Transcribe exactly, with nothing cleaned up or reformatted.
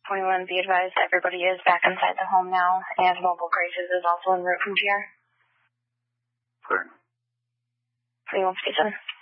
twenty-one, be advised everybody is back inside the home now, and Mobile Graces is also en route from here. Clear. twenty-one fifty-seven.